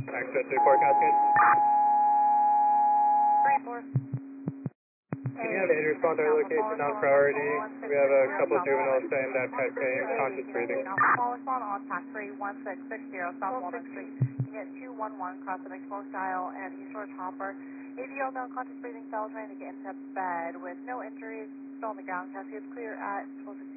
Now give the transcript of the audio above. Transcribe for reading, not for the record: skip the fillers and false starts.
Access report, Cascade. 3-4. Can you have aid respond to our location on priority? We have a couple juveniles saying that pet pain, conscious breathing. Call respond on tax 1660 South Walnut Street. Unit 211, cross the Mexico style and East Shore Hopper. 80-year-old male conscious breathing, fell trying to get into bed with no injuries, still on the ground. Cascade clear at 12:16.